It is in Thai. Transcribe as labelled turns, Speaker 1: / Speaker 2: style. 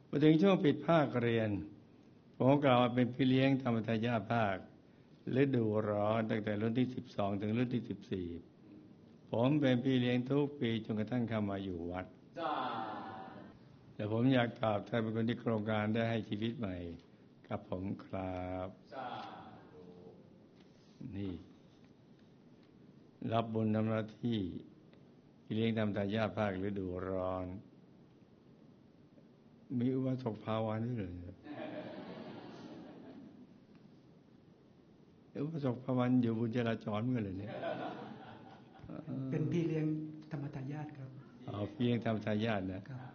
Speaker 1: พอถึงช่วงปิดภาคเรียนผมกล่าวว่าเป็นพี่เลี้ยงธรรมทายาทภาคฤดูร้อนตั้งแต่รุ่นที่12ถึงรุ่นที่14ผมเป็นพี่เลี้ยงทุกปีจนกระทั่งเข้ามาอยู่วัดแต่ผมอยากตอบแทนเป็นคนที่โครงการได้ให้ชีวิตใหม่กับผมครับนี่รับบุญทำหน้าที่พี่เลี้ยงทำทายาทภาคฤดูร้อนมีอุปสงค์ภาวะนี่เลยอุปสงค์ภาวะอยู่บุญจราจรเมื่อไรเนี่ย
Speaker 2: เป็นพี่เลี้ยงธรรมทายาทครับ
Speaker 1: พี่เลี้ยงธรรมทายาทนะ